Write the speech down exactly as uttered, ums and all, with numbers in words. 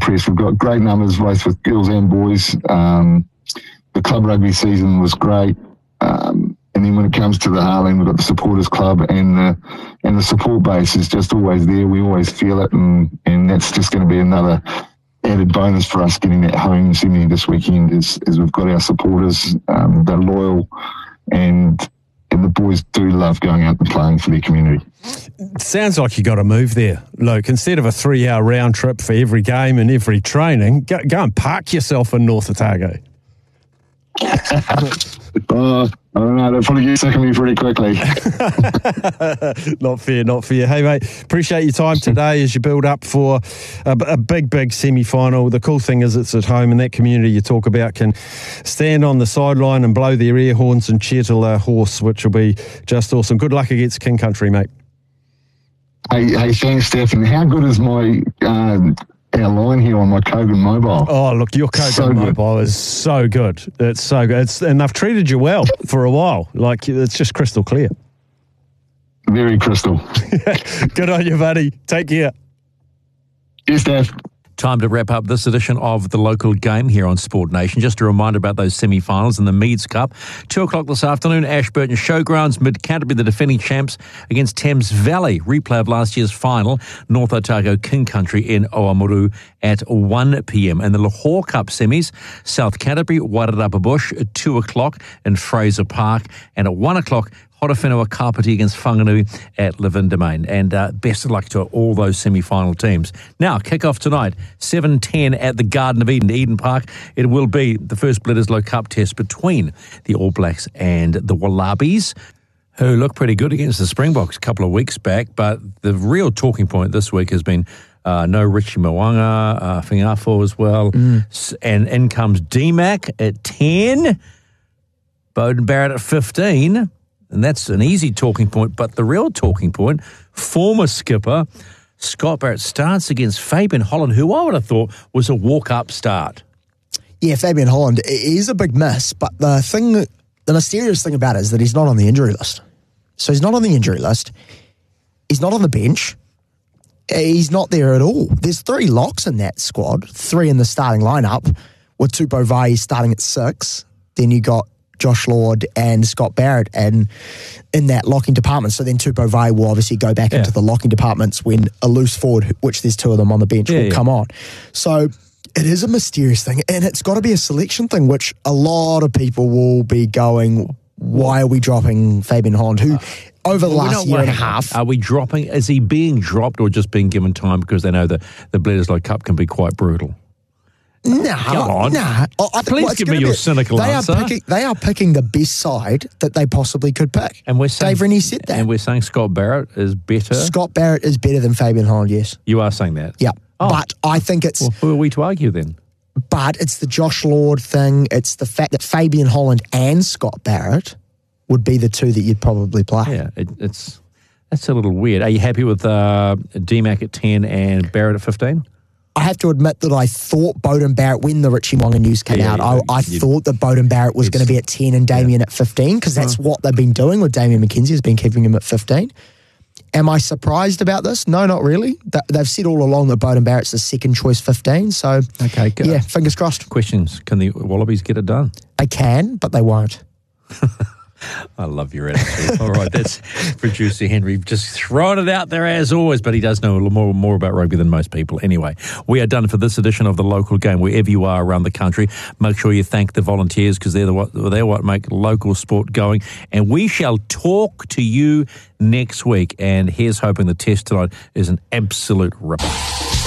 impressed. We've got great numbers both with girls and boys. Um, the club rugby season was great. Um, and then when it comes to the Heartland, we've got the supporters club, and the and the support base is just always there. We always feel it, and, and that's just going to be another added bonus for us getting that home semi this weekend. Is, is we've got our supporters, um, they're loyal, and and the boys do love going out and playing for their community. Sounds like you got to move there, Luke. Instead of a three-hour round trip for every game and every training, go, go and park yourself in North Otago. uh, I don't know, they'll probably get sick of me pretty quickly. Not fair, not fair. Hey, mate, appreciate your time today as you build up for a, a big, big semi-final. The cool thing is it's at home, and that community you talk about can stand on the sideline and blow their air horns and cheer till their horse, which will be just awesome. Good luck against King Country, mate. Hey, hey, thanks, Stephen. How good is my... Uh, our line here on my Kogan mobile? Oh, look, your Kogan so mobile is so good. It's so good. It's, and they've treated you well for a while. Like, it's just crystal clear. Very crystal. Good on you, buddy. Take care. Yes, Dave. Time to wrap up this edition of The Local Game here on Sport Nation. Just a reminder about those semi-finals in the Meads Cup. Two o'clock this afternoon, Ashburton Showgrounds, Mid-Canterbury, the defending champs, against Thames Valley. Replay of last year's final, North Otago King Country in Oamaru at one p.m. And the Lahore Cup semis, South Canterbury, Wairarapa Bush at two o'clock in Fraser Park. And at one o'clock, Horowhenua Kapiti against Whanganui at Levin Domain. And uh, best of luck to all those semi-final teams. Now, kick-off tonight, seven ten at the Garden of Eden, Eden Park. It will be the first Bledisloe Cup test between the All Blacks and the Wallabies, who looked pretty good against the Springboks a couple of weeks back. But the real talking point this week has been uh, no Richie Mo'unga, uh, Fingafo as well. Mm. And in comes D-Mac at ten, Beauden Barrett at fifteen. And that's an easy talking point, but the real talking point, former skipper Scott Barrett starts against Fabian Holland, who I would have thought was a walk-up start. Yeah, Fabian Holland is a big miss, but the thing, the mysterious thing about it is that he's not on the injury list. So he's not on the injury list. He's not on the bench. He's not there at all. There's three locks in that squad, three in the starting lineup, with Tupou Vaa'i starting at six. Then you got Josh Lord and Scott Barrett and in that locking department. So then Tupou Vaa'i will obviously go back yeah. into the locking departments when a loose forward, which there's two of them on the bench, yeah, will yeah. come on. So it is a mysterious thing, and it's got to be a selection thing, which a lot of people will be going, why are we dropping Fabian Holland, who over the well, last year and a half... Are we dropping, is he being dropped or just being given time because they know that the Bledisloe Cup can be quite brutal? Nah, Come on. nah. I, Please well, give me your be, cynical they answer. Are picking, they are picking the best side that they possibly could pick. And we're saying, Dave Rennie said that. And we're saying Scott Barrett is better? Scott Barrett is better than Fabian Holland, yes. You are saying that? Yeah. Oh. But I think it's... Well, who are we to argue then? But it's the Josh Lord thing. It's the fact that Fabian Holland and Scott Barrett would be the two that you'd probably play. Yeah, it, it's that's a little weird. Are you happy with uh, D-Mac at ten and Barrett at fifteen? I have to admit that I thought Beauden Barrett, when the Richie Mo'unga news came yeah, out, I, I thought that Beauden Barrett was going to be at ten and Damien yeah. at fifteen, because that's oh. what they've been doing with Damien McKenzie, has been keeping him at fifteen. Am I surprised about this? No, not really. They've said all along that Beauden Barrett's the second choice fifteen, so okay, good. Yeah, fingers crossed. Questions, can the Wallabies get it done? They can, but they won't. I love your attitude. All right, that's producer Henry just throwing it out there as always, but he does know a little more, more about rugby than most people. Anyway, we are done for this edition of The Local Game. Wherever you are around the country, make sure you thank the volunteers, because they're the what they're what make local sport going. And we shall talk to you next week. And here's hoping the test tonight is an absolute ripper.